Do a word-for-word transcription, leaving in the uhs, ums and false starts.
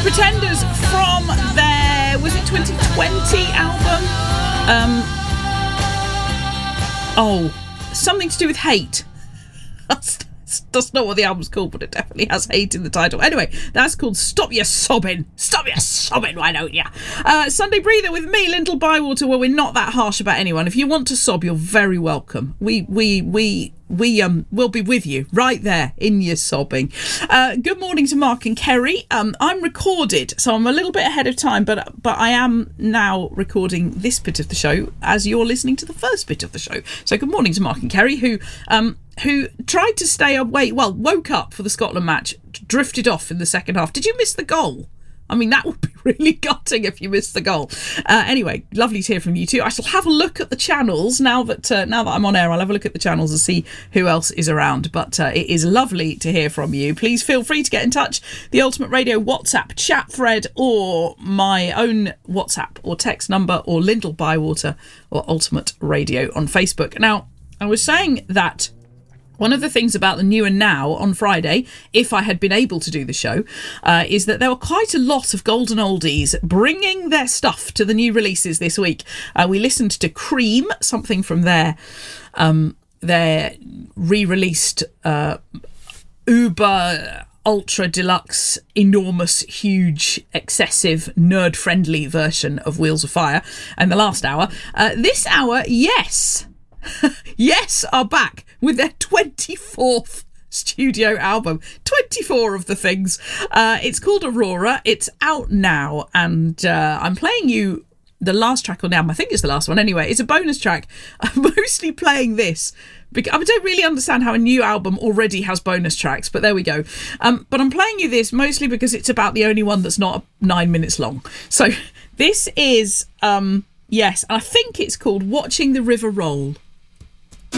Pretenders from their, was it twenty twenty album? Um, oh, something to do with hate. That's, that's not what the album's called, but it definitely has hate in the title. Anyway, that's called Stop Your Sobbing. Stop Your Sobbing, why don't you? Uh, Sunday Breather with me, Lyndall Bywater, where we're not that harsh about anyone. If you want to sob, you're very welcome. We, we, we... We um will be with you right there in your sobbing. Uh, good morning to Mark and Kerry. Um, I'm recorded, so I'm a little bit ahead of time, but but I am now recording this bit of the show as you're listening to the first bit of the show. So good morning to Mark and Kerry, who um who tried to stay awake. Well, woke up for the Scotland match, drifted off in the second half. Did you miss the goal? I mean, that would be really gutting if you missed the goal. Uh, anyway, lovely to hear from you too. I shall have a look at the channels now that uh, now that I'm on air. I'll have a look at the channels and see who else is around. But uh, it is lovely to hear from you. Please feel free to get in touch. The Ultimate Radio WhatsApp chat thread, or my own WhatsApp or text number, or Lyndall Bywater or Ultimate Radio on Facebook. Now, I was saying that one of the things about the New and Now on Friday, if I had been able to do the show, uh, is that there were quite a lot of golden oldies bringing their stuff to the new releases this week. Uh, we listened to Cream, something from their um, their re-released uh, uber ultra deluxe, enormous, huge, excessive, nerd-friendly version of Wheels of Fire. And the last hour, uh, this hour, Yes, Yes are back with their twenty-fourth studio album. twenty-four of the things. Uh, it's called Aurora. It's out now, and uh, I'm playing you the last track on the album. I think it's the last one anyway. It's a bonus track. I'm mostly playing this because I don't really understand how a new album already has bonus tracks, but there we go. Um, but I'm playing you this mostly because it's about the only one that's not nine minutes long. So this is, um, yes, I think it's called Watching the River Roll.